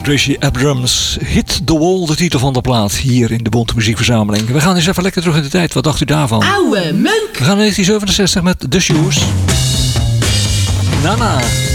Gracie Abrams, Hit the Wall, de titel van de plaat hier in de Bonte Muziekverzameling. We gaan eens even lekker terug in de tijd. Wat dacht u daarvan? Oude meuk! We gaan naar 1967 met The Shoes. Nana.